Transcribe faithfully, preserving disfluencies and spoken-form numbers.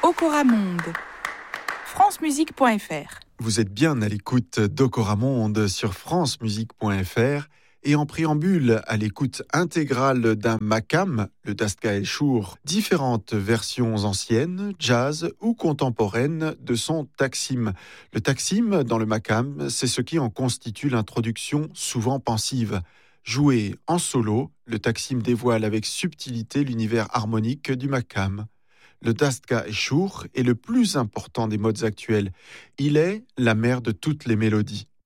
Okoramonde. francemusique point f r. Vous êtes bien à l'écoute d'Okoramonde sur francemusique point f r et en préambule à l'écoute intégrale d'un makam, le Dastka El Chour, différentes versions anciennes, jazz ou contemporaines de son taksim. Le taksim dans le makam, c'est ce qui en constitue l'introduction souvent pensive. Joué en solo, le taksim dévoile avec subtilité l'univers harmonique du makam. Le Dastka El Chour est le plus important des modes actuels. Il est la mère de toutes les mélodies.